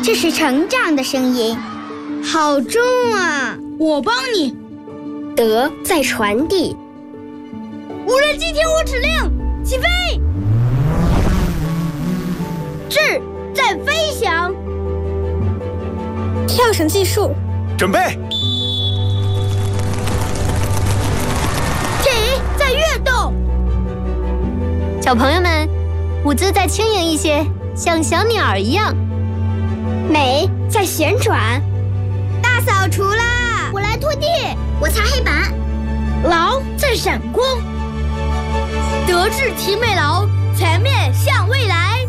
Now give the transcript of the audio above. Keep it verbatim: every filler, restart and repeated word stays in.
这是成长的声音，好重啊！ 我帮你。 德在传递。 无人机听我指令，起飞！智在飞翔。 跳绳技术， 准备。 体在跃动。 小朋友们，舞姿再轻盈一些，像小鸟一样。 美在旋转。大扫除啦！ 我来拖地， 我擦黑板。 劳在闪光。德智体美劳，全面向未来。